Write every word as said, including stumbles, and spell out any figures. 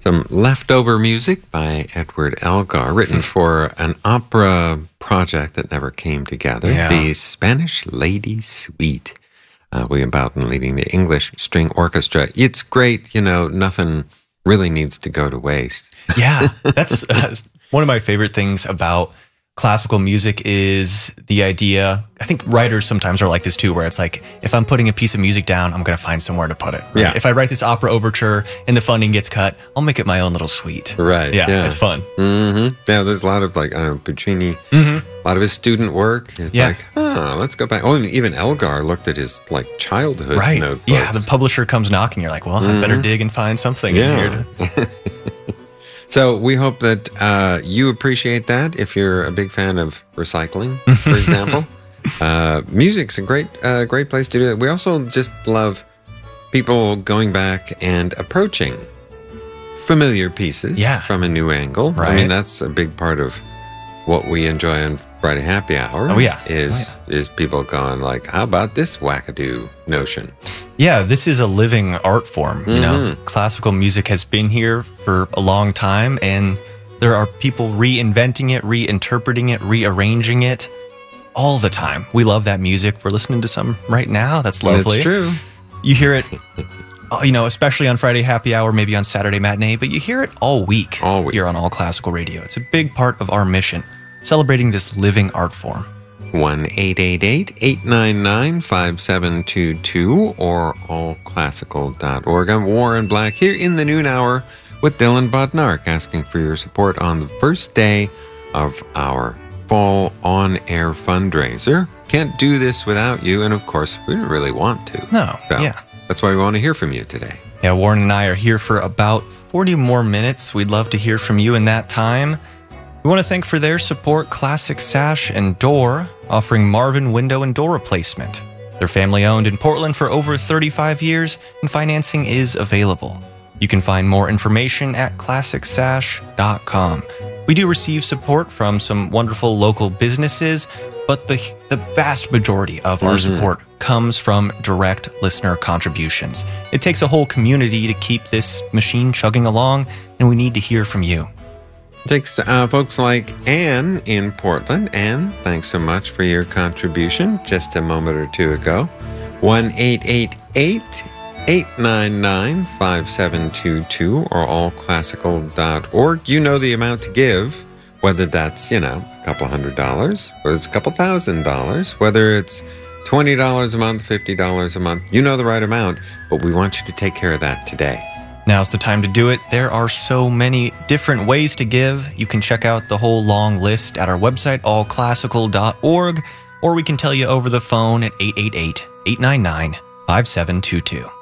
Some leftover music by Edward Elgar, written for an opera project that never came together, Yeah. the Spanish Lady Suite. Uh, William Boughton leading the English String Orchestra. It's great, you know, nothing really needs to go to waste. Yeah, that's uh, one of my favorite things about classical music is the idea. I think writers sometimes are like this too, where it's like, if I'm putting a piece of music down, I'm going to find somewhere to put it. Right? Yeah. If I write this opera overture and the funding gets cut, I'll make it my own little suite. Right. Yeah, yeah. it's fun. Mm-hmm. Yeah, there's a lot of, like, I don't know, Puccini, Mm-hmm. a lot of his student work. It's Yeah. like, oh, let's go back. Oh, and even Elgar looked at his, like, childhood Right. notebooks. Yeah, the publisher comes knocking. You're like, well, I better dig and find something Yeah. in here. To... So we hope that uh, you appreciate that if you're a big fan of recycling, for example. uh, music's a great, uh, great place to do it. We also just love people going back and approaching familiar pieces Yeah. from a new angle. I Right. mean, that's a big part of what we enjoy on Friday Happy Hour. Oh, yeah. Is Oh, is people going like, how about this wackadoo notion? Yeah, this is a living art form. You know, classical music has been here for a long time, and there are people reinventing it, reinterpreting it, rearranging it all the time. We love that music. We're listening to some right now. That's lovely. That's true. You hear it, uh, you know, especially on Friday Happy Hour, maybe on Saturday Matinee, but you hear it all week, All week. here on All Classical Radio. It's a big part of our mission, celebrating this living art form. one eight eight eight, eight nine nine, five seven two two or all classical dot org. I'm Warren Black here in the noon hour with Dylan Bodnark, asking for your support on the first day of our fall on-air fundraiser. Can't do this without you, and of course, we don't really want to. No, So yeah. that's why we want to hear from you today. Yeah, Warren and I are here for about forty more minutes. We'd love to hear from you in that time. We want to thank for their support Classic Sash and Door, offering Marvin window and door replacement. They're family owned in Portland for over thirty-five years, and financing is available. You can find more information at classic sash dot com. We do receive support from some wonderful local businesses, but the, the vast majority of our support comes from direct listener contributions. It takes a whole community to keep this machine chugging along, and we need to hear from you. Takes uh, folks like Anne in Portland. Anne, thanks so much for your contribution just a moment or two ago. one eight eight eight, eight nine nine, five seven two two or all classical dot org. You know the amount to give, whether that's, you know, a couple hundred dollars, whether it's a couple thousand dollars, whether it's twenty dollars a month, fifty dollars a month. You know the right amount, but we want you to take care of that today. Now's the time to do it. There are so many different ways to give. You can check out the whole long list at our website, all classical dot org, or we can tell you over the phone at eight eight eight, eight nine nine, five seven two two.